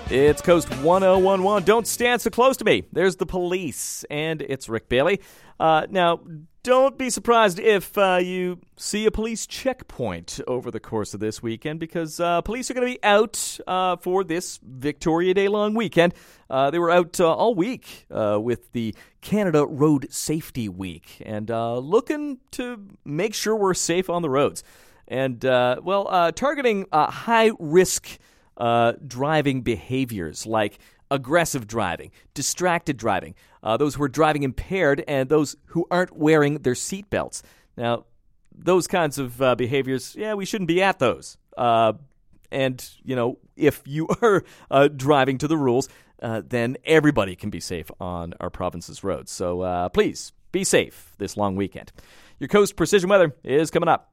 It's Coast 1011. Don't stand so close to me. There's the police, and it's Rick Bailey. Now, don't be surprised if you see a police checkpoint over the course of this weekend, because police are going to be out for this Victoria Day long weekend. They were out all week with the Canada Road Safety Week and looking to make sure we're safe on the roads. And, targeting high-risk driving behaviors like aggressive driving, distracted driving, those who are driving impaired, and those who aren't wearing their seatbelts. Now, those kinds of behaviors, we shouldn't be at those. And, if you are driving to the rules, then everybody can be safe on our province's roads. So please be safe this long weekend. Your Coast Precision Weather is coming up.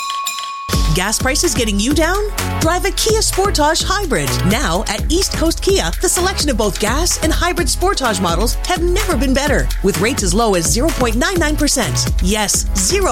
Gas prices getting you down? Drive a Kia Sportage Hybrid. Now at East Coast Kia, the selection of both gas and hybrid Sportage models have never been better. With rates as low as 0.99%. Yes,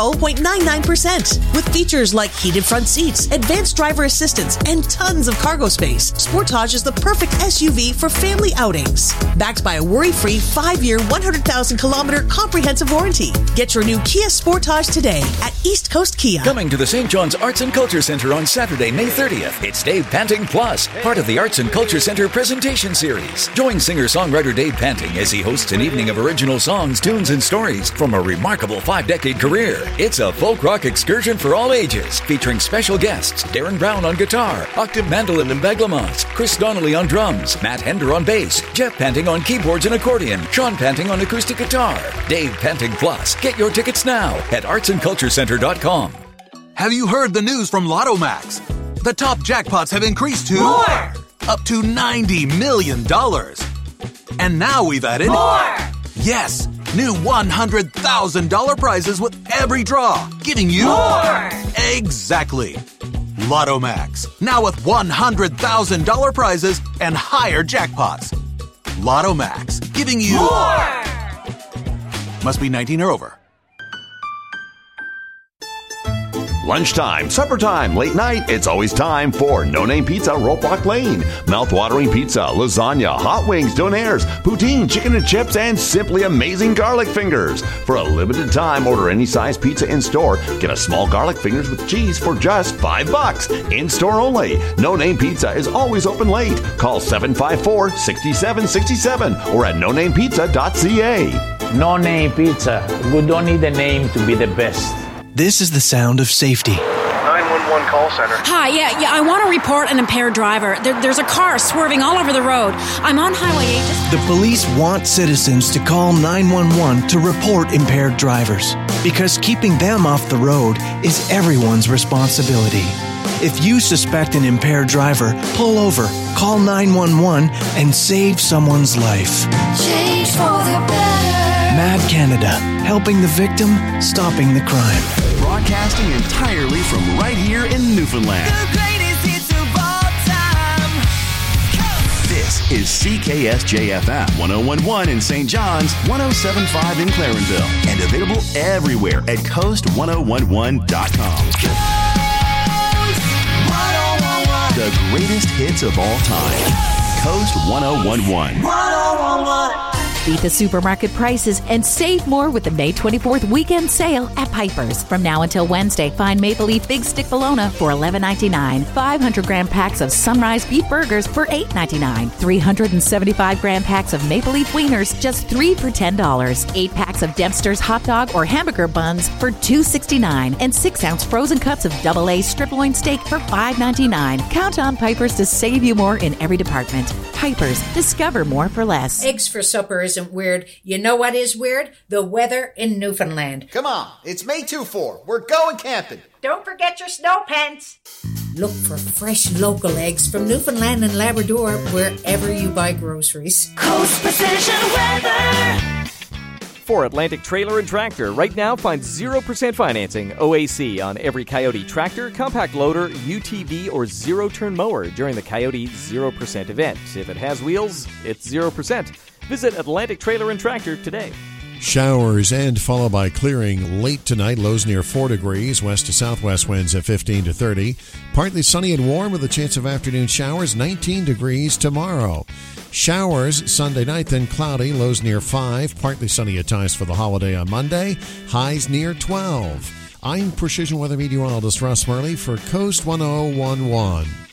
0.99%. With features like heated front seats, advanced driver assistance, and tons of cargo space, Sportage is the perfect SUV for family outings. Backed by a worry-free 5-year, 100,000-kilometer comprehensive warranty. Get your new Kia Sportage today at East Coast Kia. Coming to the St. John's Arts and Culture Center on Saturday, May 30th. It's Dave Panting Plus, part of the Arts and Culture Center presentation series. Join singer-songwriter Dave Panting as he hosts an evening of original songs, tunes, and stories from a remarkable 5-decade career. It's a folk rock excursion for all ages, featuring special guests Darren Brown on guitar, octave mandolin and beglamas, Chris Donnelly on drums, Matt Hender on bass, Jeff Panting on keyboards and accordion, Sean Panting on acoustic guitar. Dave Panting Plus. Get your tickets now at artsandculturecenter.com. Have you heard the news from Lotto Max? The top jackpots have increased to more! Up to $90 million. And now we've added more! Yes, new $100,000 prizes with every draw, giving you more! Exactly. Lotto Max, now with $100,000 prizes and higher jackpots. Lotto Max, giving you more! Must be 19 or over. Lunchtime, supper time, late night, it's always time for No Name Pizza, Ropelock Lane. Mouth-watering pizza, lasagna, hot wings, donaires, poutine, chicken and chips, and simply amazing garlic fingers. For a limited time, order any size pizza in-store. Get a small garlic fingers with cheese for just $5. In-store only. No Name Pizza is always open late. Call 754-6767 or at nonamepizza.ca. No Name Pizza. We don't need a name to be the best. This is the sound of safety. 911 call center. Hi, I want to report an impaired driver. There's a car swerving all over the road. I'm on Highway 8. The police want citizens to call 911 to report impaired drivers, because keeping them off the road is everyone's responsibility. If you suspect an impaired driver, pull over, call 911, and save someone's life. Change for the better. MAD Canada, helping the victim, stopping the crime. Broadcasting entirely from right here in Newfoundland. The greatest hits of all time. This is CKSJ-FM 1011 in St. John's, 1075 in Clarenville, and available everywhere at coast1011.com. Coast 1011. The greatest hits of all time. Coast 1011. 1011. Beat the supermarket prices and save more with the May 24th weekend sale at Piper's. From now until Wednesday, find Maple Leaf Big Stick Bologna for $11.99. 500-gram packs of Sunrise Beef Burgers for $8.99. 375-gram packs of Maple Leaf Wieners, just $3 for $10. 8 packs of Dempster's Hot Dog or Hamburger Buns for $2.69. And 6-ounce frozen cuts of AA strip loin steak for $5.99. Count on Piper's to save you more in every department. Piper's, discover more for less. Eggs for supper isn't weird. You know what is weird? The weather in Newfoundland. Come on, it's May 2-4. We're going camping. Don't forget your snow pants. Look for fresh local eggs from Newfoundland and Labrador wherever you buy groceries. Coast Precision Weather. For Atlantic Trailer and Tractor, right now find 0% financing OAC on every Coyote tractor, compact loader, UTV, or zero-turn mower during the Coyote 0% event. If it has wheels, it's 0%. Visit Atlantic Trailer and Tractor today. Showers and followed by clearing late tonight. Lows near 4 degrees. West to southwest winds at 15 to 30. Partly sunny and warm with a chance of afternoon showers. 19 degrees tomorrow. Showers Sunday night, then cloudy. Lows near 5. Partly sunny at times for the holiday on Monday. Highs near 12. I'm Precision Weather Meteorologist Russ Murley for Coast 1011.